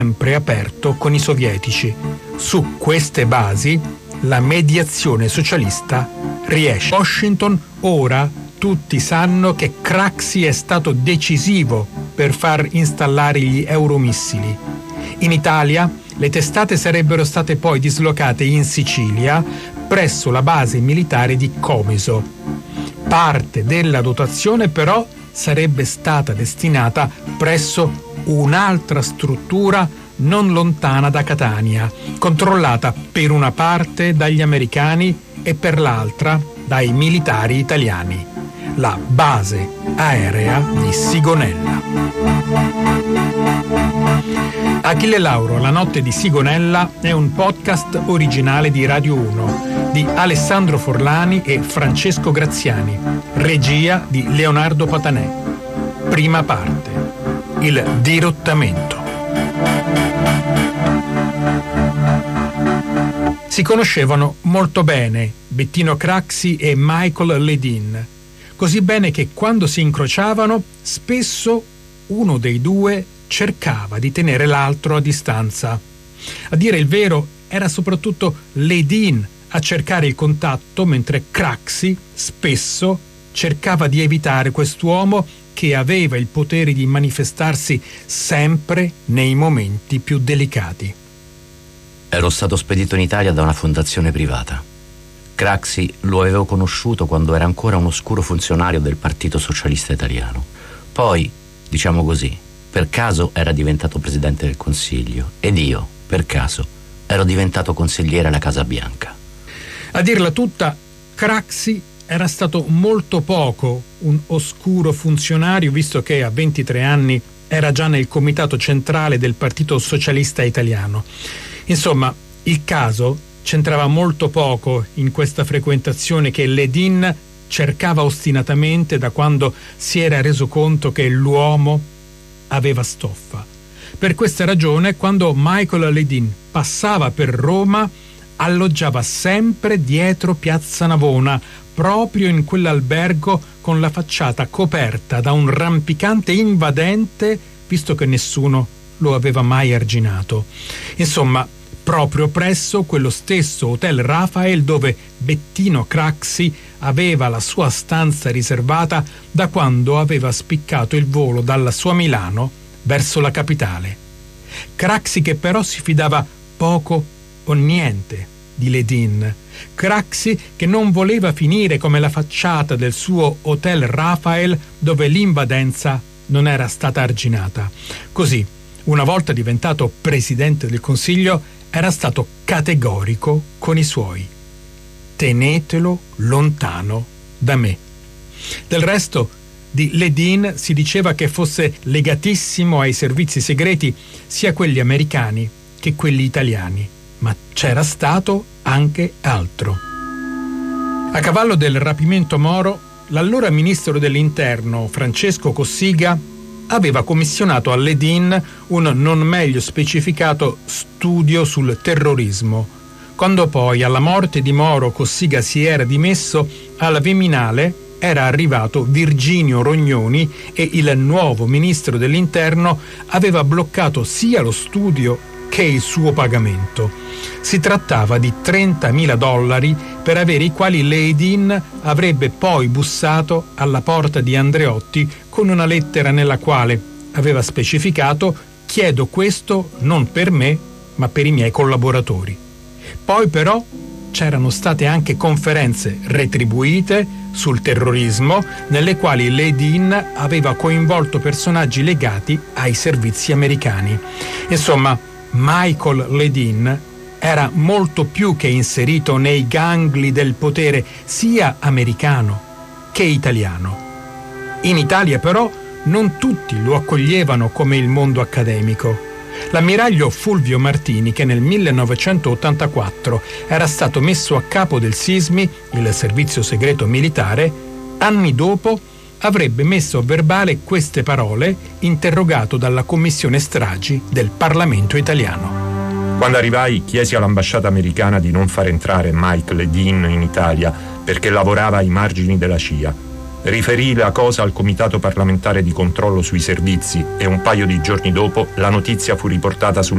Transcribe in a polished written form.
sempre aperto con i sovietici. Su queste basi la mediazione socialista riesce. Washington ora tutti sanno che Craxi è stato decisivo per far installare gli euromissili. In Italia le testate sarebbero state poi dislocate in Sicilia presso la base militare di Comiso. Parte della dotazione però sarebbe stata destinata presso un'altra struttura non lontana da Catania, controllata per una parte dagli americani e per l'altra dai militari italiani, la base aerea di Sigonella. Achille Lauro, La notte di Sigonella è un podcast originale di Radio 1 di Alessandro Forlani e Francesco Graziani, regia di Leonardo Patanè. Prima parte, il dirottamento. Si conoscevano molto bene Bettino Craxi e Michael Ledeen, così bene che quando si incrociavano spesso uno dei due cercava di tenere l'altro a distanza. A dire il vero, era soprattutto Ledeen a cercare il contatto, mentre Craxi spesso cercava di evitare quest'uomo che aveva il potere di manifestarsi sempre nei momenti più delicati. Ero stato spedito in Italia da una fondazione privata. Craxi lo avevo conosciuto quando era ancora un oscuro funzionario del Partito Socialista Italiano. Poi, diciamo così, per caso era diventato presidente del Consiglio ed io, per caso, ero diventato consigliere alla Casa Bianca. A dirla tutta, Craxi era stato molto poco un oscuro funzionario, visto che a 23 anni era già nel comitato centrale del Partito Socialista Italiano. Insomma, il caso c'entrava molto poco in questa frequentazione che Ledeen cercava ostinatamente da quando si era reso conto che l'uomo aveva stoffa. Per questa ragione, quando Michael Ledeen passava per Roma, alloggiava sempre dietro Piazza Navona, proprio in quell'albergo con la facciata coperta da un rampicante invadente, visto che nessuno lo aveva mai arginato. Insomma, proprio presso quello stesso Hotel Rafael dove Bettino Craxi aveva la sua stanza riservata da quando aveva spiccato il volo dalla sua Milano verso la capitale. Craxi che però si fidava poco o niente di Ledeen. Craxi che non voleva finire come la facciata del suo Hotel Rafael dove l'invadenza non era stata arginata. Così, una volta diventato presidente del Consiglio, era stato categorico con i suoi. Tenetelo lontano da me. Del resto, di Ledeen si diceva che fosse legatissimo ai servizi segreti, sia quelli americani che quelli italiani, ma c'era stato anche altro. A cavallo del rapimento Moro, l'allora ministro dell'Interno Francesco Cossiga aveva commissionato a Ledeen un non meglio specificato studio sul terrorismo. Quando poi alla morte di Moro Cossiga si era dimesso, al Viminale era arrivato Virginio Rognoni e il nuovo ministro dell'Interno aveva bloccato sia lo studio che il suo pagamento. Si trattava di $30.000 per avere i quali Ledeen avrebbe poi bussato alla porta di Andreotti con una lettera nella quale aveva specificato: chiedo questo non per me ma per i miei collaboratori. Poi però c'erano state anche conferenze retribuite sul terrorismo nelle quali Ledeen aveva coinvolto personaggi legati ai servizi americani. Insomma, Michael Ledeen era molto più che inserito nei gangli del potere sia americano che italiano. In Italia però non tutti lo accoglievano come il mondo accademico. L'ammiraglio Fulvio Martini, che nel 1984 era stato messo a capo del SISMI, il servizio segreto militare, anni dopo avrebbe messo a verbale queste parole, interrogato dalla commissione stragi del Parlamento italiano. Quando arrivai chiesi all'ambasciata americana di non far entrare Michael Ledeen in Italia perché lavorava ai margini della CIA. Riferì la cosa al Comitato parlamentare di controllo sui servizi e un paio di giorni dopo la notizia fu riportata sulla